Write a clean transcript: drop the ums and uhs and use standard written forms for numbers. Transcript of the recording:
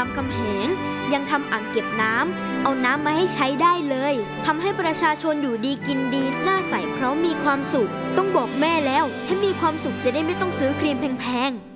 ามคำแหงยังทำอ่างเก็บน้ำเอาน้ำมาให้ใช้ได้เลยทำให้ประชาชนอยู่ดีกินดีหน้าใสเพราะมีความสุขต้องบอกแม่แล้วให้มีความสุขจะได้ไม่ต้องซื้อครีมแพงๆ